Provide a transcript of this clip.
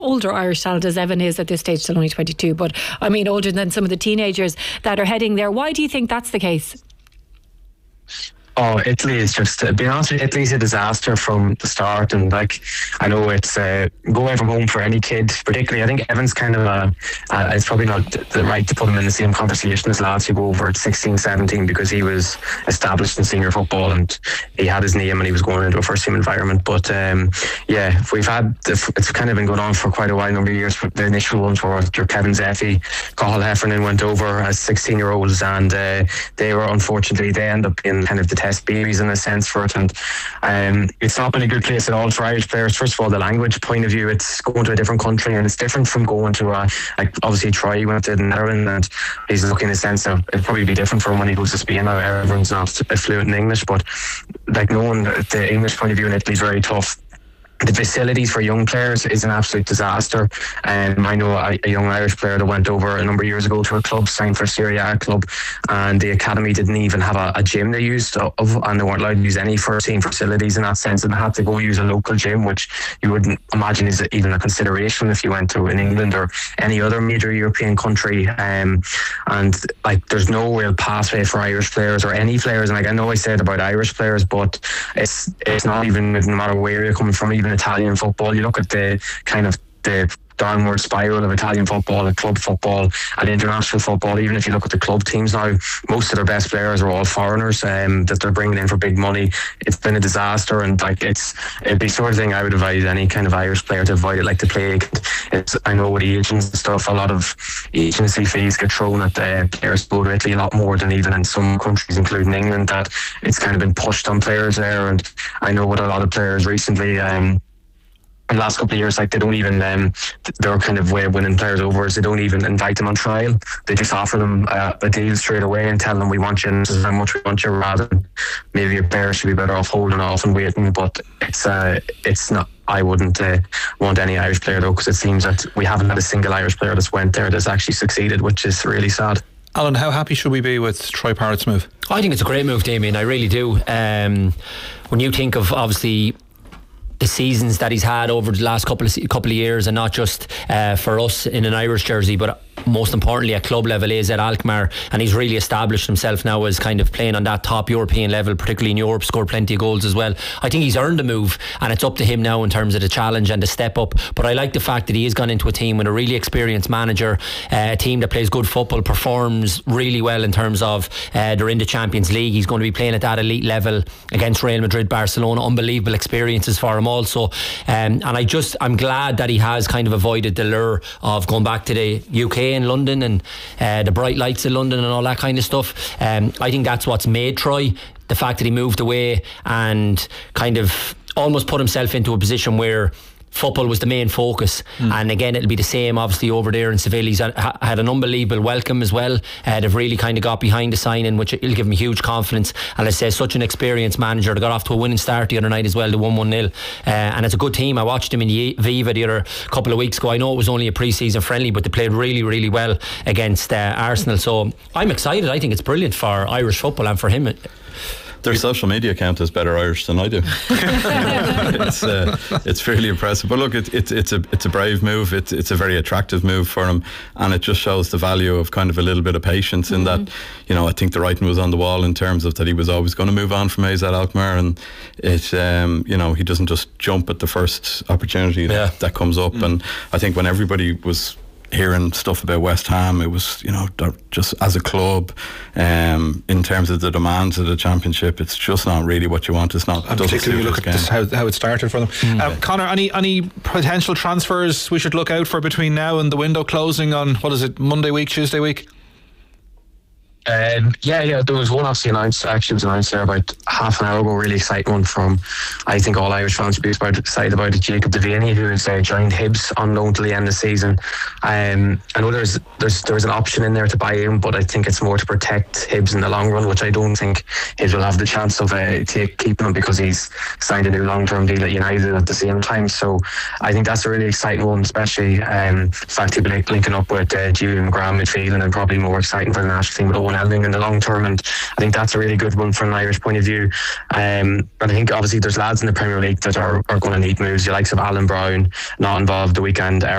older Irish talent as Evan is at this stage, still only 22, but I mean older than some of the teenagers that are heading there. Why do you think that's the case? Oh, Italy is just, to be honest with you, Italy's a disaster from the start. And like, I know it's going from home for any kid, particularly. I think Evan's kind of it's probably not the right to put him in the same conversation as lads who go over at 16, 17, because he was established in senior football and he had his name and he was going into a first team environment. But yeah, we've had, it's kind of been going on for quite a while, number of years. The initial ones were your Kevin Zeffy, Cathal Heffernan went over as 16-year-olds, and they were, unfortunately, they end up being kind of the test babies in a sense for it. And it's not been a good place at all for Irish players. First of all, the language point of view, it's going to a different country, and it's different from going to like obviously Troy went to the Netherlands, and he's looking in a sense that it'd probably be different for him when he goes to Spain. Now everyone's not fluent in English, but like knowing the English point of view in Italy is very tough. The facilities for young players is an absolute disaster. I know a young Irish player that went over a number of years ago to a club, signed for a Serie A club, and the academy didn't even have a gym they used, and they weren't allowed to use any first team facilities in that sense, and they had to go use a local gym, which you wouldn't imagine is even a consideration if you went to in England or any other major European country. And like, there's no real pathway for Irish players or any players. And like, I know I said about Irish players, but it's not even, no matter where you're coming from, even Italian football. You look at the kind of the downward spiral of Italian football and club football and international football. Even if you look at the club teams now, most of their best players are all foreigners that they're bringing in for big money. It's been a disaster, and like it'd be sort of thing I would advise any kind of Irish player to avoid it, like the plague. I know with agents and stuff, a lot of agency fees get thrown at the players go to Italy a lot more than even in some countries, including England, that it's kind of been pushed on players there. And I know with a lot of players recently, in the last couple of years, like they don't even their kind of way of winning players over is they don't even invite them on trial. They just offer them a deal straight away and tell them, we want you, and this is how much we want you, rather than maybe a player should be better off holding off and waiting. But it's not, I wouldn't want any Irish player though, because it seems that we haven't had a single Irish player that's went there that's actually succeeded, which is really sad. Alan, how happy should we be with Troy Parrott's move? I think it's a great move, Damien, I really do. When you think of obviously the seasons that he's had over the last couple of years, and not just for us in an Irish jersey, but most importantly at club level, is at Alkmaar, and he's really established himself now as kind of playing on that top European level, particularly in Europe, scored plenty of goals as well. I think he's earned the move, and it's up to him now in terms of the challenge and the step up. But I like the fact that he has gone into a team with a really experienced manager, a team that plays good football, performs really well in terms of they're in the Champions League. He's going to be playing at that elite level against Real Madrid, Barcelona. Unbelievable experiences for him also, and I'm glad that he has kind of avoided the lure of going back to the UK in London and the bright lights of London and all that kind of stuff. I think that's what's made Troy, the fact that he moved away and kind of almost put himself into a position where football was the main focus. And again, it'll be the same obviously over there in Seville. He's had an unbelievable welcome as well. They've really kind of got behind the signing, which will give him huge confidence. And I say, such an experienced manager. They got off to a winning start the other night as well, the 1-1-0, and it's a good team. I watched him in the Viva the other couple of weeks ago. I know it was only a pre-season friendly, but they played really, really well against Arsenal. So I'm excited. I think it's brilliant for Irish football and for him. Their social media account is better Irish than I do. It's really impressive. But look, it's a brave move. It's a very attractive move for him, and it just shows the value of kind of a little bit of patience in that, you know, I think the writing was on the wall in terms of that he was always going to move on from AZ Alkmaar, and it you know, he doesn't just jump at the first opportunity that comes up. And I think when everybody was hearing stuff about West Ham, it was, you know, just as a club, in terms of the demands of the Championship, it's just not really what you want. It's not. And particularly you look at how it started for them. Conor, any potential transfers we should look out for between now and the window closing on, what is it, Monday week, Tuesday week? There was one obviously announced. Actually, it was announced there about half an hour ago. Really exciting one from, I think all Irish fans would be excited about it. Jacob Devaney, who has joined Hibs on loan till the end of the season. I know there's an option in there to buy him, but I think it's more to protect Hibs in the long run, which I don't think Hibs will have the chance of keeping him, because he's signed a new long-term deal at United at the same time. So I think that's a really exciting one, especially the fact he'll be linking up with Julian McGrath midfield, and then probably more exciting for the national team with Owen Owen Elling in the long term, and I think that's a really good one from an Irish point of view. And I think obviously there's lads in the Premier League that are going to need moves. The likes of Alan Brown, not involved the weekend.